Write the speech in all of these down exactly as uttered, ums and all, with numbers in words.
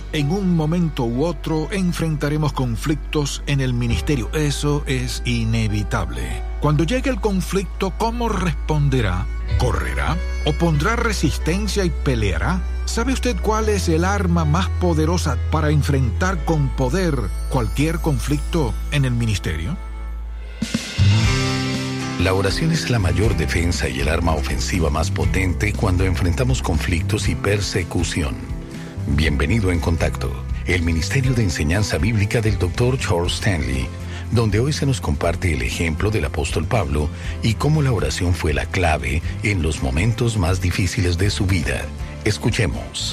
en un momento u otro enfrentaremos conflictos en el ministerio. Eso es inevitable. Cuando llegue el conflicto, ¿cómo responderá? ¿Correrá? ¿O pondrá resistencia y peleará? ¿Sabe usted cuál es el arma más poderosa para enfrentar con poder cualquier conflicto en el ministerio? La oración es la mayor defensa y el arma ofensiva más potente cuando enfrentamos conflictos y persecución. Bienvenido en Contacto, el Ministerio de Enseñanza Bíblica del doctor Charles Stanley, donde hoy se nos comparte el ejemplo del apóstol Pablo y cómo la oración fue la clave en los momentos más difíciles de su vida. Escuchemos.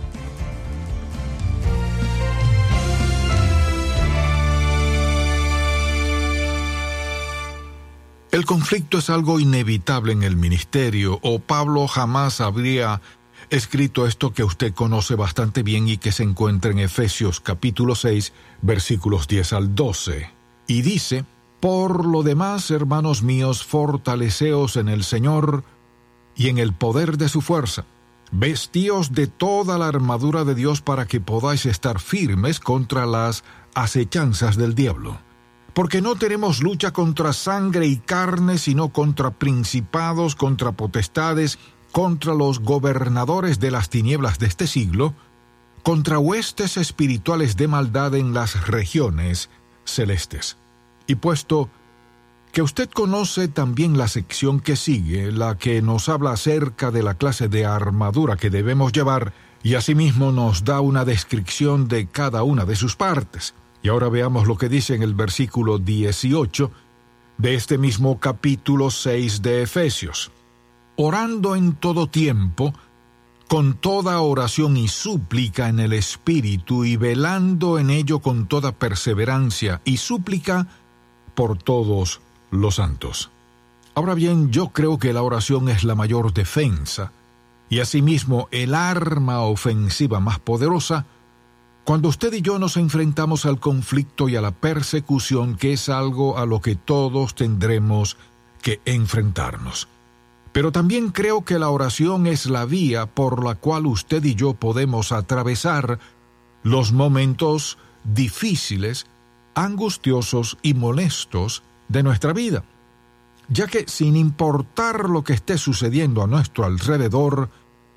El conflicto es algo inevitable en el ministerio, o Pablo jamás habría escrito esto que usted conoce bastante bien y que se encuentra en Efesios capítulo seis, versículos diez al doce. Y dice: por lo demás, hermanos míos, fortaleceos en el Señor y en el poder de su fuerza. Vestíos de toda la armadura de Dios para que podáis estar firmes contra las acechanzas del diablo. Porque no tenemos lucha contra sangre y carne, sino contra principados, contra potestades, contra los gobernadores de las tinieblas de este siglo, contra huestes espirituales de maldad en las regiones celestes. Y puesto que usted conoce también la sección que sigue, la que nos habla acerca de la clase de armadura que debemos llevar, y asimismo nos da una descripción de cada una de sus partes. Y ahora veamos lo que dice en el versículo dieciocho de este mismo capítulo seis de Efesios. Orando en todo tiempo, con toda oración y súplica en el Espíritu, y velando en ello con toda perseverancia y súplica por todos los santos. Ahora bien, yo creo que la oración es la mayor defensa, y asimismo el arma ofensiva más poderosa, cuando usted y yo nos enfrentamos al conflicto y a la persecución, que es algo a lo que todos tendremos que enfrentarnos. Pero también creo que la oración es la vía por la cual usted y yo podemos atravesar los momentos difíciles, angustiosos y molestos de nuestra vida, ya que sin importar lo que esté sucediendo a nuestro alrededor,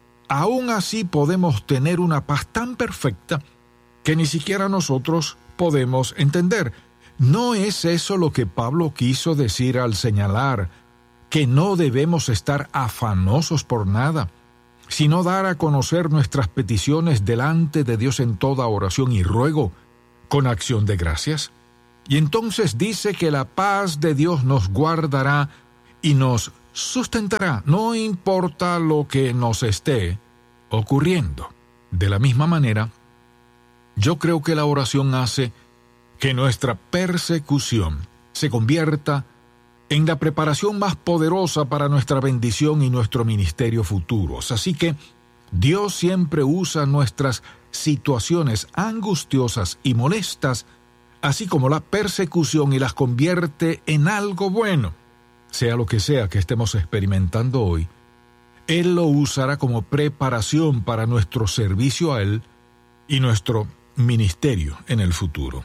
aún así podemos tener una paz tan perfecta que ni siquiera nosotros podemos entender. ¿No es eso lo que Pablo quiso decir al señalar que no debemos estar afanosos por nada, sino dar a conocer nuestras peticiones delante de Dios en toda oración y ruego, con acción de gracias? Y entonces dice que la paz de Dios nos guardará y nos sustentará, no importa lo que nos esté ocurriendo. De la misma manera, yo creo que la oración hace que nuestra persecución se convierta en la preparación más poderosa para nuestra bendición y nuestro ministerio futuros. Así que Dios siempre usa nuestras situaciones angustiosas y molestas, así como la persecución, y las convierte en algo bueno. Sea lo que sea que estemos experimentando hoy, Él lo usará como preparación para nuestro servicio a Él y nuestro ministerio en el futuro.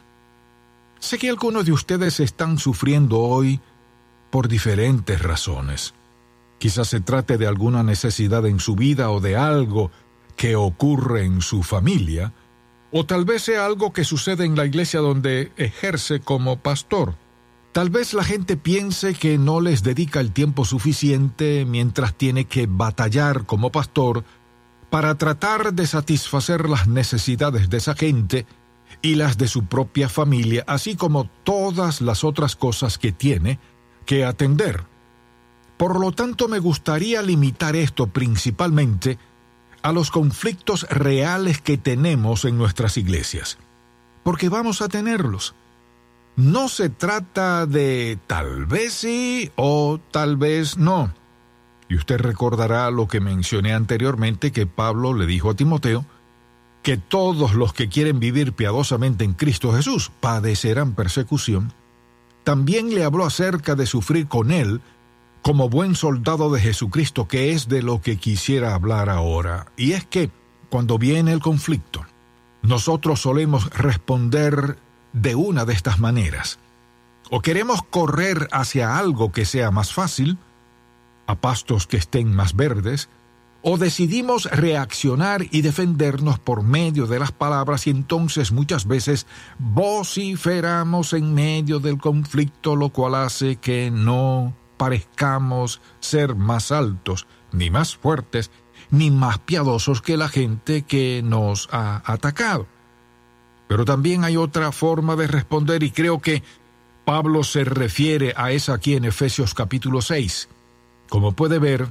Sé que algunos de ustedes están sufriendo hoy por diferentes razones. Quizás se trate de alguna necesidad en su vida o de algo que ocurre en su familia, o tal vez sea algo que sucede en la iglesia donde ejerce como pastor. Tal vez la gente piense que no les dedica el tiempo suficiente mientras tiene que batallar como pastor para tratar de satisfacer las necesidades de esa gente y las de su propia familia, así como todas las otras cosas que tiene que atender. Por lo tanto, me gustaría limitar esto principalmente a los conflictos reales que tenemos en nuestras iglesias, porque vamos a tenerlos. No se trata de tal vez sí o tal vez no. Y usted recordará lo que mencioné anteriormente, que Pablo le dijo a Timoteo, que todos los que quieren vivir piadosamente en Cristo Jesús padecerán persecución. También le habló acerca de sufrir con él como buen soldado de Jesucristo, que es de lo que quisiera hablar ahora. Y es que cuando viene el conflicto, nosotros solemos responder de una de estas maneras. O queremos correr hacia algo que sea más fácil, a pastos que estén más verdes, o decidimos reaccionar y defendernos por medio de las palabras y entonces muchas veces vociferamos en medio del conflicto, lo cual hace que no parezcamos ser más altos, ni más fuertes, ni más piadosos que la gente que nos ha atacado. Pero también hay otra forma de responder y creo que Pablo se refiere a esa aquí en Efesios capítulo seis. Como puede ver,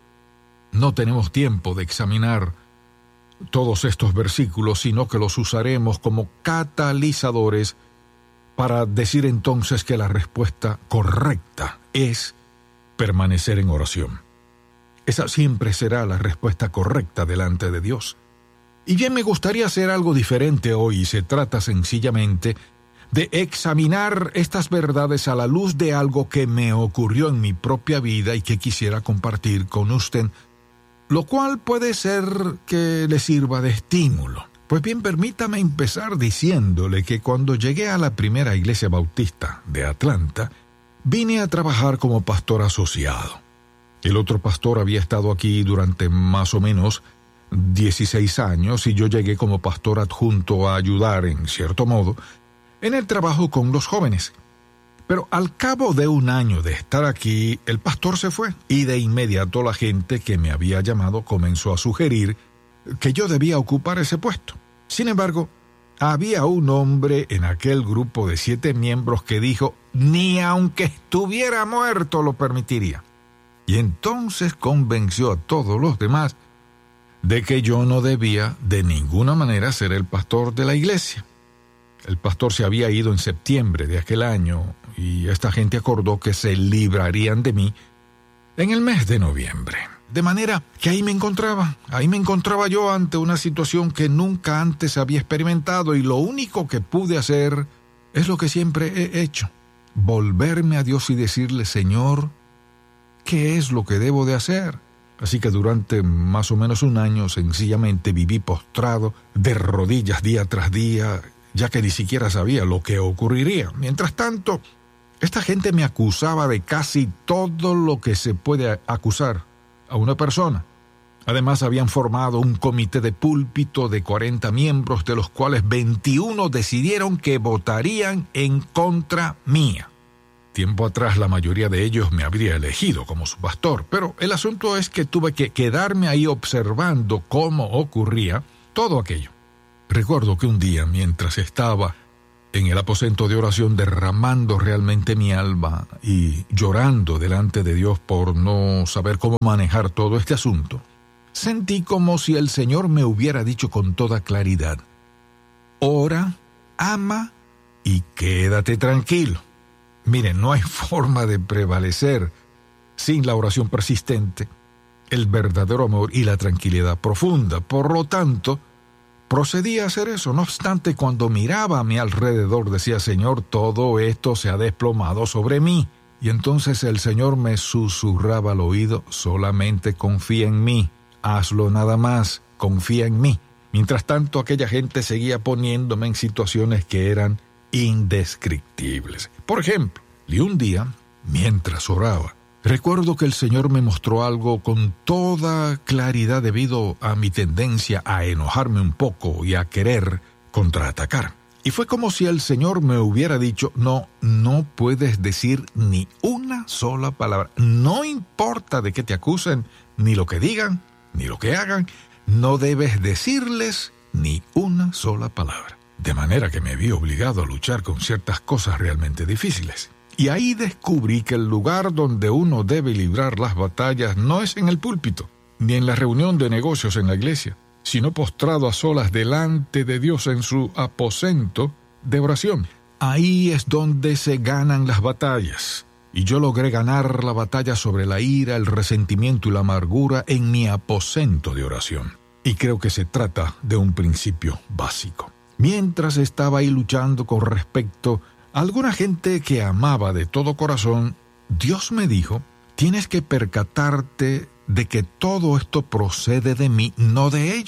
no tenemos tiempo de examinar todos estos versículos, sino que los usaremos como catalizadores para decir entonces que la respuesta correcta es permanecer en oración. Esa siempre será la respuesta correcta delante de Dios. Y bien, me gustaría hacer algo diferente hoy, y se trata sencillamente de examinar estas verdades a la luz de algo que me ocurrió en mi propia vida y que quisiera compartir con usted, lo cual puede ser que le sirva de estímulo. Pues bien, permítame empezar diciéndole que cuando llegué a la primera iglesia bautista de Atlanta, vine a trabajar como pastor asociado. El otro pastor había estado aquí durante más o menos dieciséis años y yo llegué como pastor adjunto a ayudar, en cierto modo, en el trabajo con los jóvenes. Pero al cabo de un año de estar aquí, el pastor se fue y de inmediato la gente que me había llamado comenzó a sugerir que yo debía ocupar ese puesto. Sin embargo, había un hombre en aquel grupo de siete miembros que dijo, ni aunque estuviera muerto lo permitiría. Y entonces convenció a todos los demás de que yo no debía de ninguna manera ser el pastor de la iglesia. El pastor se había ido en septiembre de aquel año y esta gente acordó que se librarían de mí en el mes de noviembre. De manera que ahí me encontraba, ahí me encontraba yo ante una situación que nunca antes había experimentado y lo único que pude hacer es lo que siempre he hecho, volverme a Dios y decirle, Señor, ¿qué es lo que debo de hacer? Así que durante más o menos un año sencillamente viví postrado de rodillas día tras día, ya que ni siquiera sabía lo que ocurriría. Mientras tanto, esta gente me acusaba de casi todo lo que se puede acusar a una persona. Además, habían formado un comité de púlpito de cuarenta miembros, de los cuales veintiuno decidieron que votarían en contra mía. Tiempo atrás la mayoría de ellos me habría elegido como su pastor, pero el asunto es que tuve que quedarme ahí observando cómo ocurría todo aquello. Recuerdo que un día, mientras estaba en el aposento de oración derramando realmente mi alma y llorando delante de Dios por no saber cómo manejar todo este asunto, sentí como si el Señor me hubiera dicho con toda claridad, ora, ama y quédate tranquilo. Miren, no hay forma de prevalecer sin la oración persistente, el verdadero amor y la tranquilidad profunda. Por lo tanto, procedí a hacer eso. No obstante, cuando miraba a mi alrededor, decía, Señor, todo esto se ha desplomado sobre mí. Y entonces el Señor me susurraba al oído, solamente confía en mí, hazlo nada más, confía en mí. Mientras tanto, aquella gente seguía poniéndome en situaciones que eran indescriptibles. Por ejemplo, y un día, mientras oraba, recuerdo que el Señor me mostró algo con toda claridad debido a mi tendencia a enojarme un poco y a querer contraatacar. Y fue como si el Señor me hubiera dicho, no, no puedes decir ni una sola palabra. No importa de qué te acusen, ni lo que digan, ni lo que hagan, no debes decirles ni una sola palabra. De manera que me vi obligado a luchar con ciertas cosas realmente difíciles. Y ahí descubrí que el lugar donde uno debe librar las batallas no es en el púlpito, ni en la reunión de negocios en la iglesia, sino postrado a solas delante de Dios en su aposento de oración. Ahí es donde se ganan las batallas. Y yo logré ganar la batalla sobre la ira, el resentimiento y la amargura en mi aposento de oración. Y creo que se trata de un principio básico. Mientras estaba ahí luchando con respecto a alguna gente que amaba de todo corazón, Dios me dijo, tienes que percatarte de que todo esto procede de mí, no de ellos.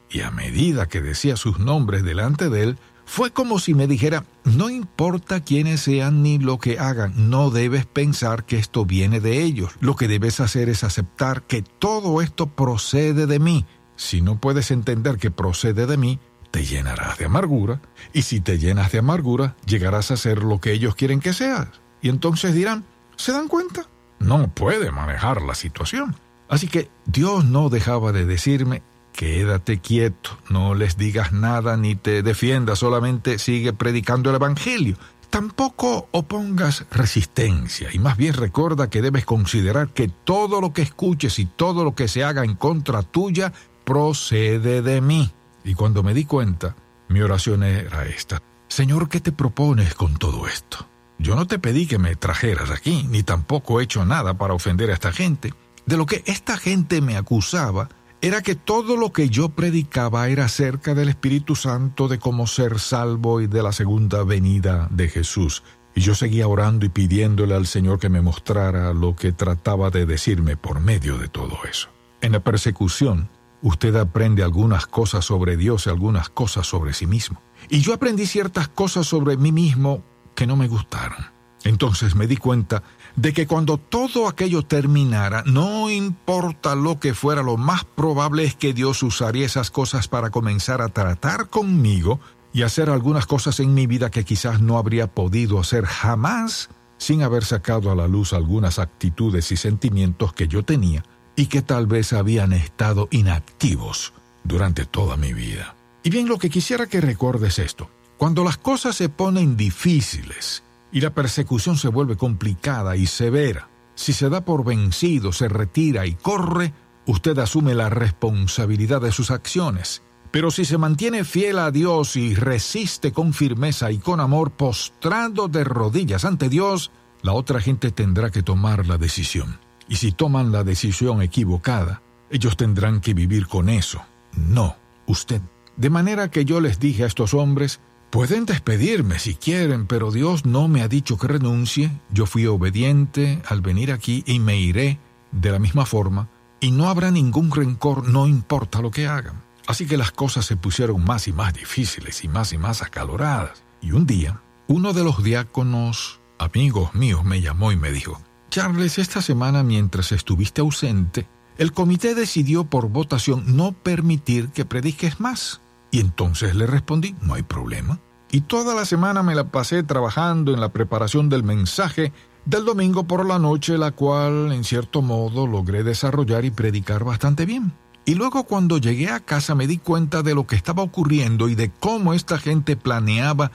y a medida que decía sus nombres delante de él, fue como si me dijera, no importa quiénes sean ni lo que hagan, no debes pensar que esto viene de ellos. Lo que debes hacer es aceptar que todo esto procede de mí. Si no puedes entender que procede de mí, te llenarás de amargura, y si te llenas de amargura, llegarás a ser lo que ellos quieren que seas. Y entonces dirán, ¿se dan cuenta? No puede manejar la situación. Así que Dios no dejaba de decirme, quédate quieto, no les digas nada ni te defiendas, solamente sigue predicando el Evangelio. Tampoco opongas resistencia, y más bien recuerda que debes considerar que todo lo que escuches y todo lo que se haga en contra tuya procede de mí. Y cuando me di cuenta, mi oración era esta: Señor, ¿qué te propones con todo esto? Yo no te pedí que me trajeras aquí, ni tampoco he hecho nada para ofender a esta gente. De lo que esta gente me acusaba era que todo lo que yo predicaba era acerca del Espíritu Santo, de cómo ser salvo y de la segunda venida de Jesús. Y yo seguía orando y pidiéndole al Señor que me mostrara lo que trataba de decirme por medio de todo eso. En la persecución, usted aprende algunas cosas sobre Dios y algunas cosas sobre sí mismo. Y yo aprendí ciertas cosas sobre mí mismo que no me gustaron. Entonces me di cuenta de que cuando todo aquello terminara, no importa lo que fuera, lo más probable es que Dios usaría esas cosas para comenzar a tratar conmigo y hacer algunas cosas en mi vida que quizás no habría podido hacer jamás sin haber sacado a la luz algunas actitudes y sentimientos que yo tenía y que tal vez habían estado inactivos durante toda mi vida. Y bien, lo que quisiera que recuerdes esto: cuando las cosas se ponen difíciles y la persecución se vuelve complicada y severa, si se da por vencido, se retira y corre, usted asume la responsabilidad de sus acciones. Pero si se mantiene fiel a Dios y resiste con firmeza y con amor, postrado de rodillas ante Dios, la otra gente tendrá que tomar la decisión. Y si toman la decisión equivocada, ellos tendrán que vivir con eso, no usted. De manera que yo les dije a estos hombres, pueden despedirme si quieren, pero Dios no me ha dicho que renuncie. Yo fui obediente al venir aquí y me iré de la misma forma, y no habrá ningún rencor, no importa lo que hagan. Así que las cosas se pusieron más y más difíciles y más y más acaloradas. Y un día, uno de los diáconos, amigos míos, me llamó y me dijo, Charles, esta semana mientras estuviste ausente, el comité decidió por votación no permitir que prediques más. Y entonces le respondí, no hay problema. Y toda la semana me la pasé trabajando en la preparación del mensaje del domingo por la noche, la cual, en cierto modo, logré desarrollar y predicar bastante bien. Y luego cuando llegué a casa me di cuenta de lo que estaba ocurriendo y de cómo esta gente planeaba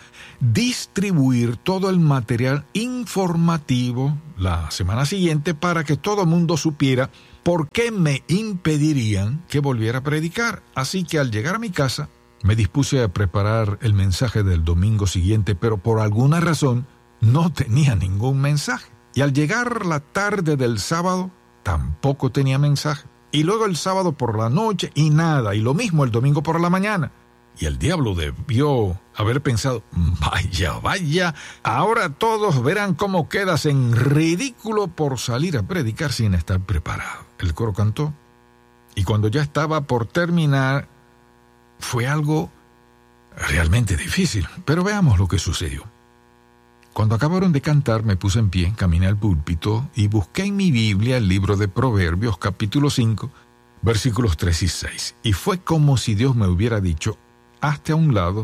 distribuir todo el material informativo la semana siguiente para que todo el mundo supiera por qué me impedirían que volviera a predicar. Así que al llegar a mi casa, me dispuse a preparar el mensaje del domingo siguiente, pero por alguna razón no tenía ningún mensaje. Y al llegar la tarde del sábado, tampoco tenía mensaje. Y luego el sábado por la noche, y nada. Y lo mismo el domingo por la mañana. Y el diablo debió haber pensado, vaya, vaya, ahora todos verán cómo quedas en ridículo por salir a predicar sin estar preparado. El coro cantó. Y cuando ya estaba por terminar, fue algo realmente difícil, pero veamos lo que sucedió. Cuando acabaron de cantar, me puse en pie, caminé al púlpito y busqué en mi Biblia el libro de Proverbios, capítulo cinco, versículos tres y seis. Y fue como si Dios me hubiera dicho, hazte a un lado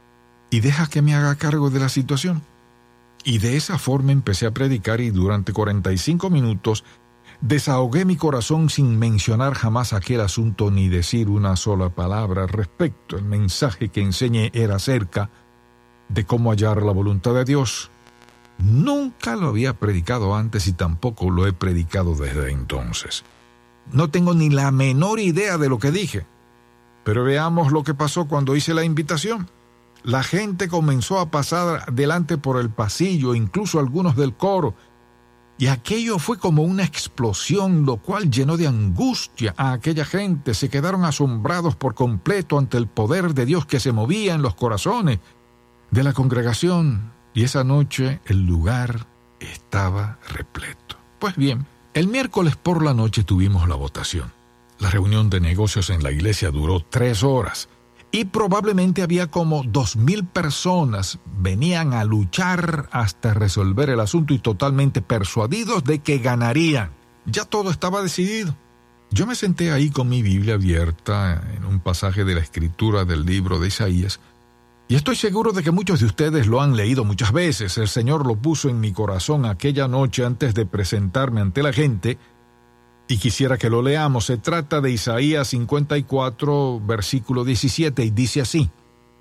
y deja que me haga cargo de la situación. Y de esa forma empecé a predicar y durante cuarenta y cinco minutos desahogué mi corazón sin mencionar jamás aquel asunto ni decir una sola palabra respecto. El mensaje que enseñé era acerca de cómo hallar la voluntad de Dios. Nunca lo había predicado antes y tampoco lo he predicado desde entonces. No tengo ni la menor idea de lo que dije. Pero veamos lo que pasó cuando hice la invitación. La gente comenzó a pasar adelante por el pasillo, incluso algunos del coro. Y aquello fue como una explosión, lo cual llenó de angustia a aquella gente. Se quedaron asombrados por completo ante el poder de Dios que se movía en los corazones de la congregación. Y esa noche el lugar estaba repleto. Pues bien, el miércoles por la noche tuvimos la votación. La reunión de negocios en la iglesia duró tres horas y probablemente había como dos mil personas. Venían a luchar hasta resolver el asunto y totalmente persuadidos de que ganarían. Ya todo estaba decidido. Yo me senté ahí con mi Biblia abierta en un pasaje de la escritura del libro de Isaías y estoy seguro de que muchos de ustedes lo han leído muchas veces. El Señor lo puso en mi corazón aquella noche antes de presentarme ante la gente y quisiera que lo leamos. Se trata de Isaías cincuenta y cuatro, versículo diecisiete, y dice así: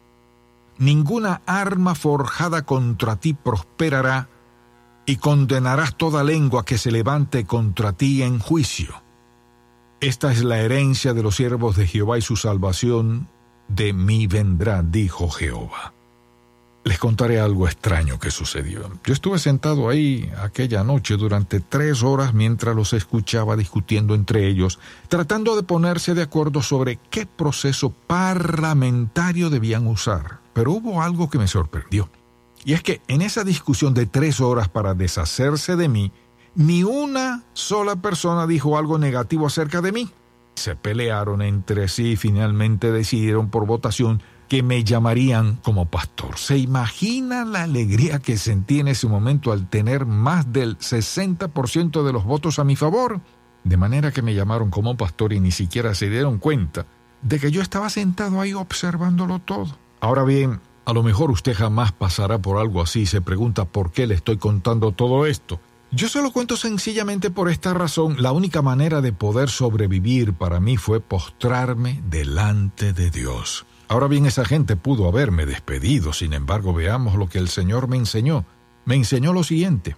Ninguna arma forjada contra ti prosperará, y condenarás toda lengua que se levante contra ti en juicio. Esta es la herencia de los siervos de Jehová y su salvación de mí vendrá, dijo Jehová. Les contaré algo extraño que sucedió. Yo estuve sentado ahí aquella noche durante tres horas mientras los escuchaba discutiendo entre ellos, tratando de ponerse de acuerdo sobre qué proceso parlamentario debían usar. Pero hubo algo que me sorprendió. Y es que en esa discusión de tres horas para deshacerse de mí, ni una sola persona dijo algo negativo acerca de mí. Se pelearon entre sí y finalmente decidieron por votación que me llamarían como pastor. ¿Se imagina la alegría que sentí en ese momento al tener más del sesenta por ciento de los votos a mi favor? De manera que me llamaron como pastor y ni siquiera se dieron cuenta de que yo estaba sentado ahí observándolo todo. Ahora bien, a lo mejor usted jamás pasará por algo así y se pregunta por qué le estoy contando todo esto. Yo se lo cuento sencillamente por esta razón. La única manera de poder sobrevivir para mí fue postrarme delante de Dios. Ahora bien, esa gente pudo haberme despedido. Sin embargo, veamos lo que el Señor me enseñó. Me enseñó lo siguiente: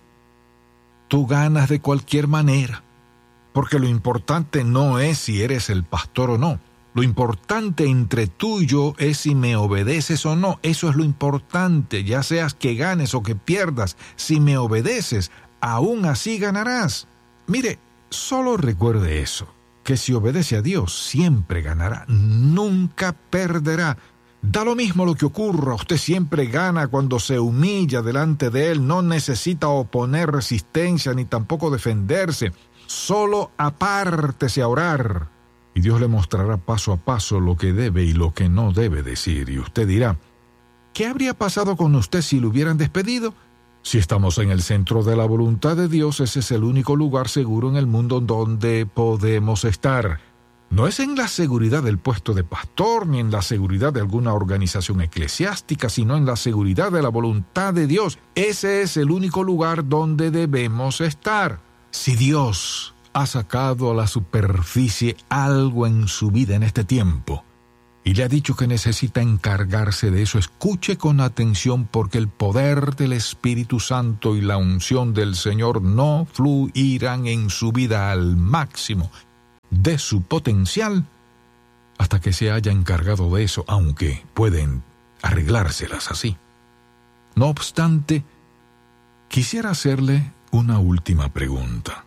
tú ganas de cualquier manera, porque lo importante no es si eres el pastor o no. Lo importante entre tú y yo es si me obedeces o no. Eso es lo importante, ya seas que ganes o que pierdas. Si me obedeces, aún así ganarás. Mire, solo recuerde eso, que si obedece a Dios, siempre ganará, nunca perderá. Da lo mismo lo que ocurra, usted siempre gana cuando se humilla delante de Él. No necesita oponer resistencia ni tampoco defenderse. Solo apártese a orar y Dios le mostrará paso a paso lo que debe y lo que no debe decir. Y usted dirá, ¿qué habría pasado con usted si lo hubieran despedido? Si estamos en el centro de la voluntad de Dios, ese es el único lugar seguro en el mundo donde podemos estar. No es en la seguridad del puesto de pastor, ni en la seguridad de alguna organización eclesiástica, sino en la seguridad de la voluntad de Dios. Ese es el único lugar donde debemos estar. Si Dios ha sacado a la superficie algo en su vida en este tiempo, y le ha dicho que necesita encargarse de eso, escuche con atención, porque el poder del Espíritu Santo y la unción del Señor no fluirán en su vida al máximo de su potencial hasta que se haya encargado de eso, aunque pueden arreglárselas así. No obstante, quisiera hacerle una última pregunta.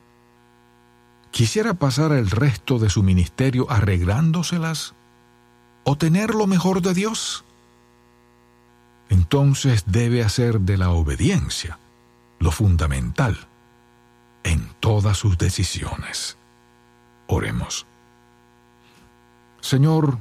¿Quisiera pasar el resto de su ministerio arreglándoselas o tener lo mejor de Dios? Entonces debe hacer de la obediencia lo fundamental en todas sus decisiones. Oremos. Señor,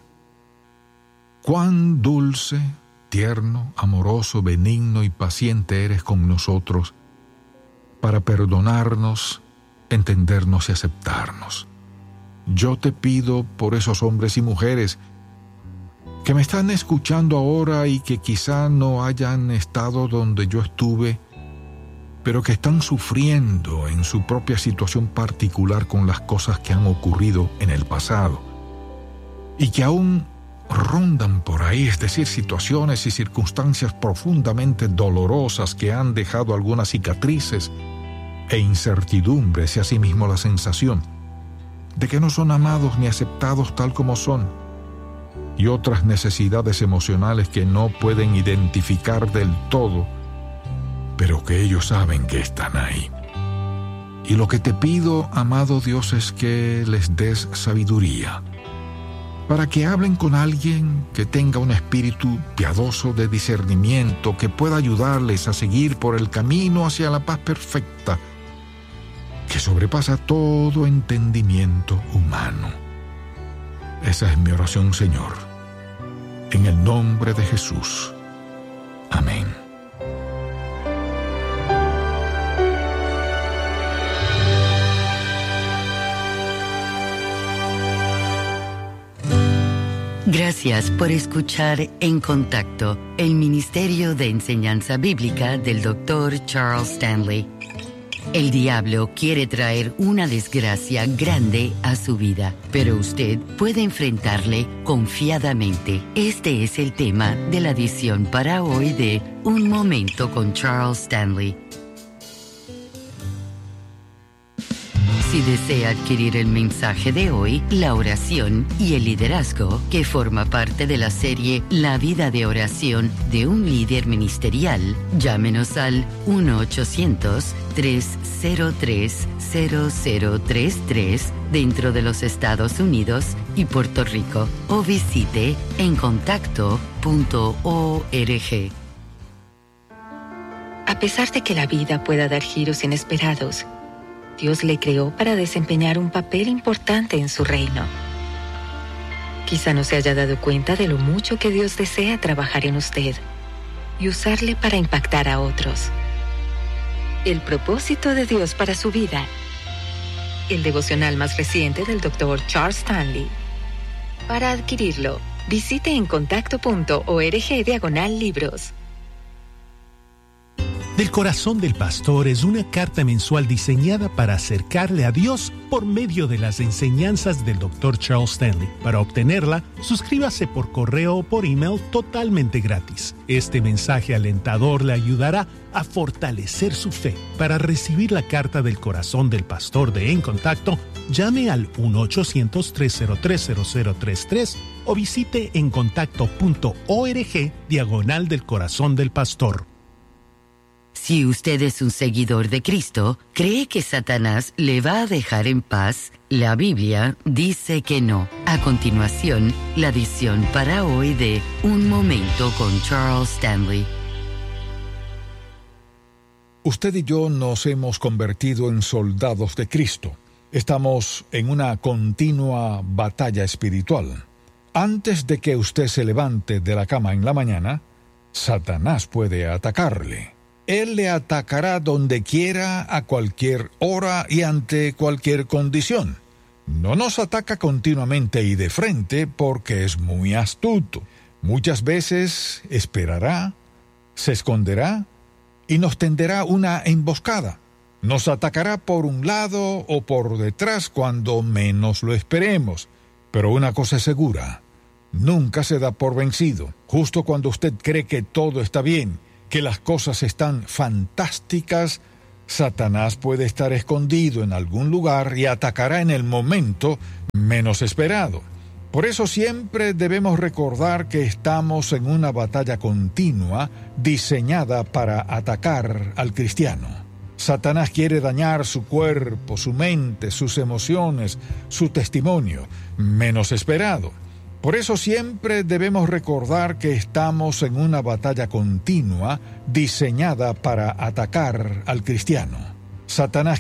cuán dulce, tierno, amoroso, benigno y paciente eres con nosotros para perdonarnos, entendernos y aceptarnos. Yo te pido por esos hombres y mujeres que me están escuchando ahora y que quizá no hayan estado donde yo estuve, pero que están sufriendo en su propia situación particular con las cosas que han ocurrido en el pasado y que aún rondan por ahí, es decir, situaciones y circunstancias profundamente dolorosas que han dejado algunas cicatrices e incertidumbres y asimismo la sensación de que no son amados ni aceptados tal como son, y otras necesidades emocionales que no pueden identificar del todo, pero que ellos saben que están ahí. Y lo que te pido, amado Dios, es que les des sabiduría, para que hablen con alguien que tenga un espíritu piadoso de discernimiento, que pueda ayudarles a seguir por el camino hacia la paz perfecta, que sobrepasa todo entendimiento humano. Esa es mi oración, Señor. En el nombre de Jesús. Amén. Gracias por escuchar En Contacto, el Ministerio de Enseñanza Bíblica del doctor Charles Stanley. El diablo quiere traer una desgracia grande a su vida, pero usted puede enfrentarle confiadamente. Este es el tema de la edición para hoy de Un Momento con Charles Stanley. Si desea adquirir el mensaje de hoy, la oración y el liderazgo, que forma parte de la serie La vida de oración de un líder ministerial, llámenos al uno ochocientos, tres cero tres, cero cero tres tres dentro de los Estados Unidos y Puerto Rico o visite en contacto punto org. A pesar de que la vida pueda dar giros inesperados, Dios le creó para desempeñar un papel importante en su reino. Quizá no se haya dado cuenta de lo mucho que Dios desea trabajar en usted y usarle para impactar a otros. El propósito de Dios para su vida. El devocional más reciente del doctor Charles Stanley. Para adquirirlo, visite en contacto punto org diagonal libros. Del Corazón del Pastor es una carta mensual diseñada para acercarle a Dios por medio de las enseñanzas del doctor Charles Stanley. Para obtenerla, suscríbase por correo o por email totalmente gratis. Este mensaje alentador le ayudará a fortalecer su fe. Para recibir la carta del Corazón del Pastor de En Contacto, llame al uno ochocientos, tres cero tres, cero cero tres tres o visite en contacto punto org diagonal del Corazón del Pastor. Si usted es un seguidor de Cristo, ¿cree que Satanás le va a dejar en paz? La Biblia dice que no. A continuación, la edición para hoy de Un Momento con Charles Stanley. Usted y yo nos hemos convertido en soldados de Cristo. Estamos en una continua batalla espiritual. Antes de que usted se levante de la cama en la mañana, Satanás puede atacarle. Él le atacará donde quiera, a cualquier hora y ante cualquier condición. No nos ataca continuamente y de frente porque es muy astuto. Muchas veces esperará, se esconderá y nos tenderá una emboscada. Nos atacará por un lado o por detrás cuando menos lo esperemos. Pero una cosa es segura, nunca se da por vencido. Justo cuando usted cree que todo está bien, que las cosas están fantásticas, Satanás puede estar escondido en algún lugar y atacará en el momento menos esperado. Por eso siempre debemos recordar que estamos en una batalla continua diseñada para atacar al cristiano. Satanás quiere dañar su cuerpo, su mente, sus emociones, su testimonio, menos esperado. Por eso siempre debemos recordar que estamos en una batalla continua diseñada para atacar al cristiano. Satanás